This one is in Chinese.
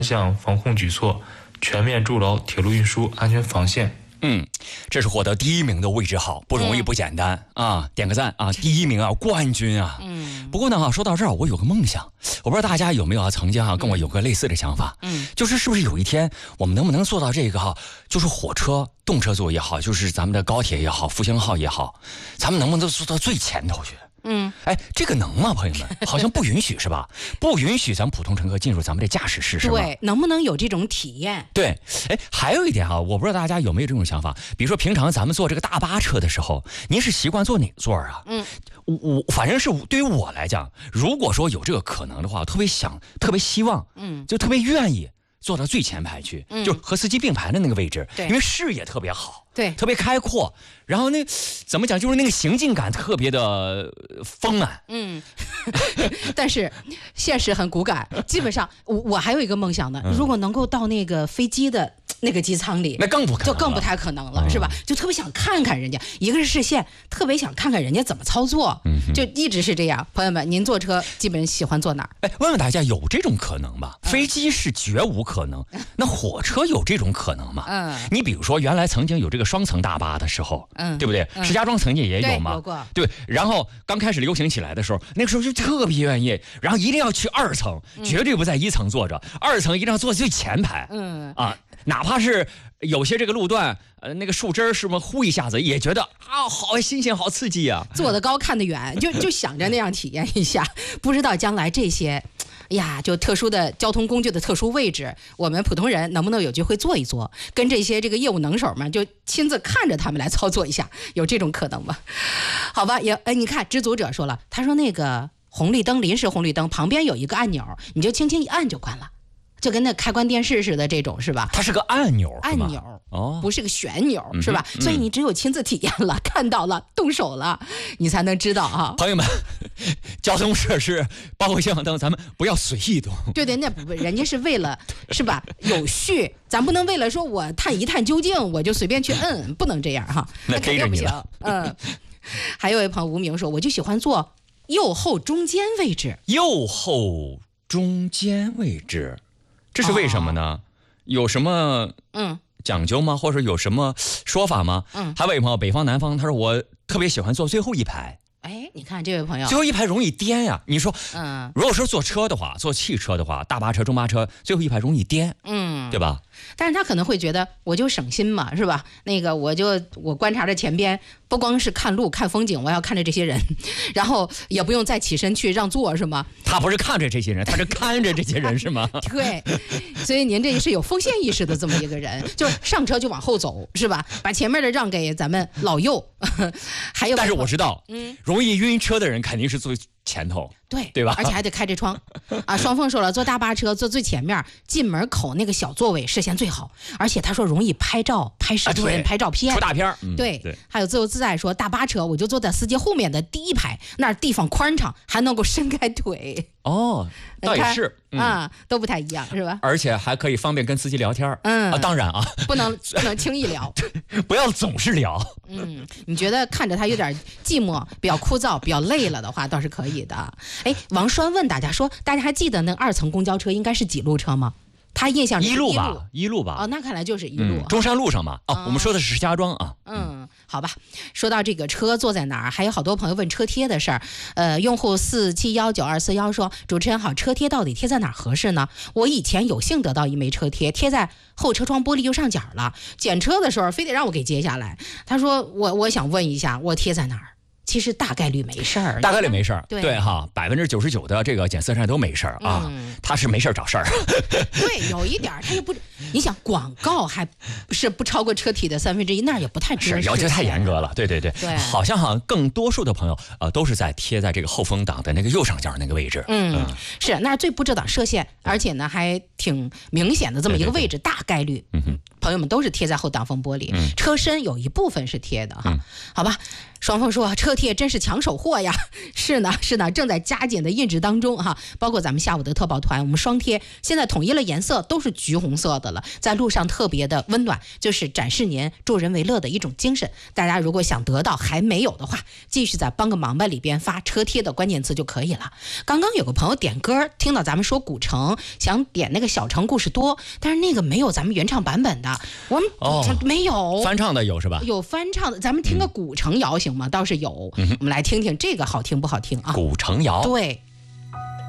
项防控举措，全面筑牢铁路运输安全防线。 这是获得第1名的位置好，不容易不简单啊！点个赞啊！第1名啊，冠军啊！不过呢说到这儿，我有个梦想，我不知道大家有没有曾经跟我有个类似的想法，就是是不是有一天我们能不能做到这个就是火车、动车座也好，就是咱们的高铁也好、复兴号也好，咱们能不能坐到最前头去？这个能吗，朋友们？好像不允许是吧？不允许咱们普通乘客进入咱们的驾驶室是吗？ 对，能不能有这种体验？ 对，还有一点我不知道大家有没有这种想法，比如说平常咱们坐这个大巴车的时候，您是习惯坐哪个座啊？我反正是对于我来讲，如果说有这个可能的话，特别希望，就特别愿意坐到最前排去，就和司机并排的那个位置，因为视野特别好， 对， 特别开阔，然后怎么讲，就是那个行进感特别的丰满。 但是现实很骨感，基本上我还有一个梦想呢，如果能够到那个飞机的那个机舱里， 那更不可能了， 就更不太可能了，是吧？就特别想看看人家，一个是视线，特别想看看人家怎么操作，就一直是这样。朋友们，您坐车基本喜欢坐哪儿？ 问问大家有这种可能吗？飞机是绝无可能，那火车有这种可能吗？你比如说原来曾经有这个双层大巴的时时候，对不对？石家庄曾经也有嘛， 有过。 对，然后刚开始流行起来的时候，那个时候就特别愿意，然后一定要去2层，绝对不在1层坐着，2层一定要坐最前排。哪怕是有些这个路段，那个树枝是不是呼一下子，也觉得啊，好新鲜，好刺激啊！ 坐得高看得远，就想着那样体验一下。不知道将来这些，呀，就特殊的交通工具的特殊位置，我们普通人能不能有机会坐一坐，跟这些这个业务能手们就亲自看着他们来操作一下，有这种可能吗？好吧，你看知足者说了，他说那个红绿灯临时红绿灯旁边有一个按钮，你就轻轻一按就关了。就跟那开关电视似的，这种是吧？ 它是个按钮， 不是个旋钮，是吧？所以你只有亲自体验了、看到了、动手了，你才能知道啊。 朋友们，交通设施包括消防灯，咱们不要随意动。 对，那人家是为了是吧？有序，咱不能为了说我探一探究竟，我就随便去摁，不能这样哈。 那肯定不行。还有一位朋友无名说，我就喜欢坐右后中间位置。 右后中间位置。这是为什么呢？有什么讲究吗？或者有什么说法吗？还有一位朋友北方南方，他说我特别喜欢坐最后一排。 你看这位朋友， 最后一排容易颠呀。你说，如果说坐车的话，坐汽车的话，大巴车、中巴车，最后一排容易颠，对吧？ 但是他可能会觉得，我就省心嘛，是吧？那个我观察着前边，不光是看路看风景，我要看着这些人，然后也不用再起身去让座，是吗？ 他不是看着这些人，他是看着这些人，是吗？ 对，所以您这是有奉献意识的这么一个人，就是上车就往后走，是吧？把前面的让给咱们老幼。还有， 但是我知道，容易晕车的人肯定是最前头，对吧？ 而且还得开着窗啊。双凤说了，坐大巴车坐最前面，进门口那个小座位视线最好，而且他说容易拍照、拍视频、拍照片、 出大片。 对，还有自由自在说，大巴车我就坐在司机后面的第一排，那儿地方宽敞，还能够伸开腿。 倒也是都不太一样，是吧？ 而且还可以方便跟司机聊天。当然啊， 不能轻易聊， 不要总是聊。 你觉得看着他有点寂寞、比较枯燥、比较累了的话，倒是可以的。王栓问大家说，大家还记得那2层公交车应该是几路车吗？他印象一路吧。 那看来就是一路。 中山路上嘛。我们说的是石家庄啊。 好吧。说到这个车坐在哪儿，还有好多朋友问车贴的事儿。用户4719241说，主持人好，车贴到底贴在哪儿合适呢？我以前有幸得到一枚车贴，贴在后车窗玻璃右上角了，检车的时候非得让我给揭下来。他说我想问一下，我贴在哪儿？其实大概率没事儿， 对哈，99%的这个检测站都没事儿啊，他是没事儿找事儿。 对，有一点他也不，你想广告还是不超过车体的1/3，那也不太是要求太严格了。对，好像更多数的朋友都是在贴在这个后风挡的那个右上角那个位置。 是那最不遮挡射线，而且呢还挺明显的这么一个位置，大概率朋友们都是贴在后挡风玻璃，车身有一部分是贴的哈。好吧。双凤说，车贴真是抢手货呀！是呢，正在加紧的印制当中哈。包括咱们下午的特报团，我们双贴现在统一了颜色，都是橘红色的了，在路上特别的温暖，就是展示您助人为乐的一种精神。大家如果想得到还没有的话，继续在帮个忙吧里边发车贴的关键词就可以了。刚刚有个朋友点歌，听到咱们说古城，想点那个小城故事多，但是那个没有咱们原唱版本的，我们没有翻唱的有是吧？ 有翻唱的，咱们听个古城谣行吗？倒是有，我们来听听这个好听不好听啊？ 古城谣， 对。